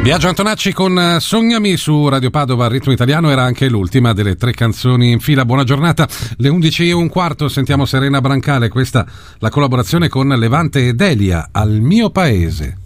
Biagio Antonacci con Sognami su Radio Padova, Ritmo Italiano. Era anche l'ultima delle 3 canzoni in fila. Buona giornata. Le 11:15 sentiamo Serena Brancale, questa la collaborazione con Levante e Delia, Al mio paese.